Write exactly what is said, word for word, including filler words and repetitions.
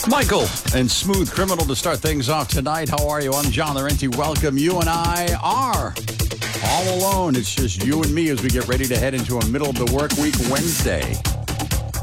Michael and Smooth Criminal to start things off tonight. How are you? I'm John Laurenti. Welcome. You and I are all alone. It's just you and me as we get ready to head into a middle of the work week Wednesday.